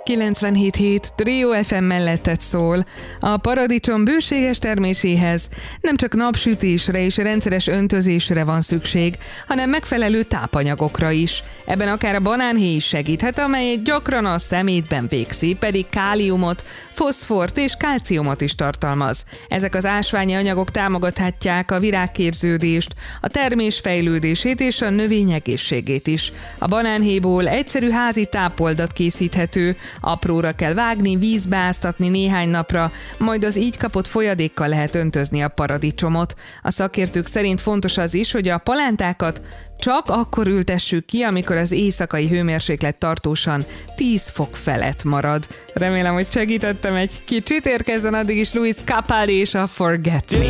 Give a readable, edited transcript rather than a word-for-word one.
97.7 Trio FM mellettet szól. A paradicsom bőséges terméséhez nem csak napsütésre és rendszeres öntözésre van szükség, hanem megfelelő tápanyagokra is. Ebben akár a banánhéj is segíthet, amely gyakran a szemétben végzi, pedig káliumot, foszfort és kálciumot is tartalmaz. Ezek az ásványi anyagok támogathatják a virágképződést, a termés fejlődését és a növény egészségét is. A banánhéjból egyszerű házi tápoldat készíthető, apróra kell vágni, vízbe áztatni néhány napra, majd az így kapott folyadékkal lehet öntözni a paradicsomot. A szakértők szerint fontos az is, hogy a palántákat csak akkor ültessük ki, amikor az éjszakai hőmérséklet tartósan 10 fok felett marad. Remélem, hogy segítettem egy kicsit, érkezzen addig is Luis Capaldi és a Forget Me.